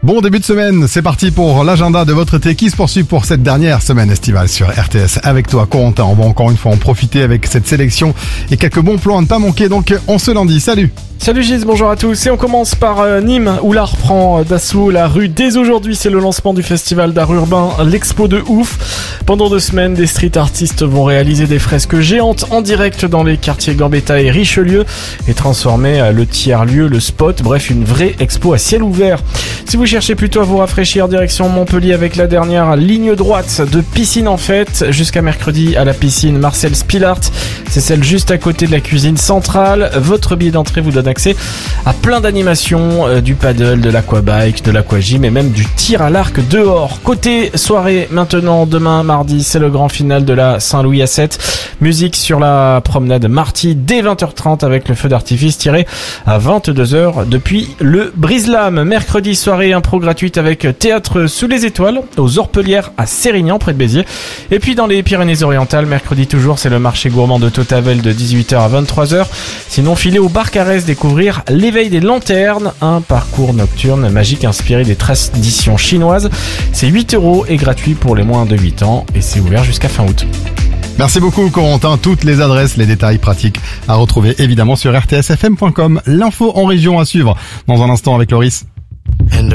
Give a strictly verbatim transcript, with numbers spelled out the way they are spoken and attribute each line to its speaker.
Speaker 1: Bon début de semaine, c'est parti pour l'agenda de votre été qui se poursuit pour cette dernière semaine estivale sur R T S. Avec toi, Corentin, on va encore une fois en profiter avec cette sélection et quelques bons plans à ne pas manquer. Donc on se l'en dit, salut.
Speaker 2: Salut Gilles, bonjour à tous. Et on commence par euh, Nîmes, où l'art prend d'assaut la rue. Dès aujourd'hui, c'est le lancement du festival d'art urbain, l'Expo de Ouf. Pendant deux semaines, des street artistes vont réaliser des fresques géantes en direct dans les quartiers Gambetta et Richelieu et transformer euh, le tiers-lieu, le spot, bref, une vraie expo à ciel ouvert. Si vous cherchez plutôt à vous rafraîchir, direction Montpellier avec la dernière ligne droite de piscine en fête, jusqu'à mercredi à la piscine Marcel Spilart. C'est celle juste à côté de la cuisine centrale. Votre billet d'entrée vous donne accès à plein d'animations, euh, du paddle, de l'aquabike, de l'aquagym et même du tir à l'arc dehors. Côté soirée, maintenant, demain mardi, c'est le grand final de la Saint-Louis A sept. Musique sur la promenade Marty dès vingt heures trente avec le feu d'artifice tiré à vingt-deux heures depuis le Brise-Lames. Mercredi, soirée impro gratuite avec théâtre sous les étoiles aux Orpelières à Sérignan près de Béziers. Et puis dans les Pyrénées-Orientales, mercredi toujours, c'est le marché gourmand de Totavel de dix-huit heures à vingt-trois heures. Sinon, filez au bar Carès découvrir l'éveil des lanternes, un parcours nocturne magique inspiré des traditions chinoises. C'est huit euros et gratuit pour les moins de huit ans et c'est ouvert jusqu'à fin août.
Speaker 1: Merci beaucoup Corentin, toutes les adresses, les détails pratiques à retrouver évidemment sur r t s f m point com. L'info en région à suivre dans un instant avec Loris.